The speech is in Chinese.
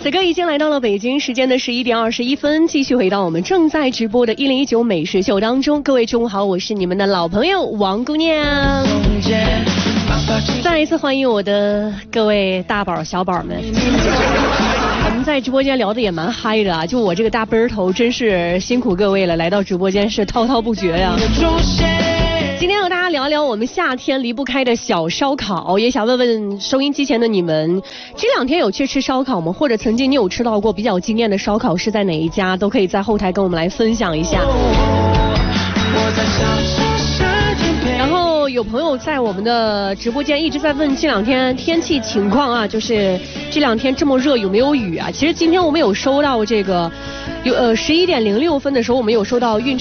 此刻已经来到了北京时间的11点21分，继续回到我们正在直播的1019美食秀当中。各位中午好，我是你们的老朋友王姑娘。再一次欢迎我的各位大宝小宝们。我们在直播间聊的也蛮嗨的啊，就我这个大奔头真是辛苦各位了，来到直播间是滔滔不绝呀。今天和大家聊聊我们夏天离不开的小烧烤，也想问问收音机前的你们，这两天有去吃烧烤吗？或者曾经你有吃到过比较惊艳的烧烤是在哪一家？都可以在后台跟我们来分享一下。然后有朋友在我们的直播间一直在问这两天天气情况啊，就是这两天这么热有没有雨啊？其实今天我们有收到这个11点06分的时候，我们有收到运